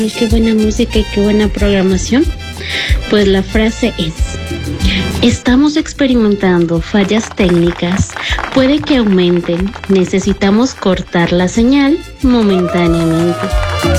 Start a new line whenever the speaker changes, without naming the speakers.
Qué buena música y qué buena programación. Pues la frase es: estamos experimentando fallas técnicas, puede que aumenten, necesitamos cortar la señal momentáneamente.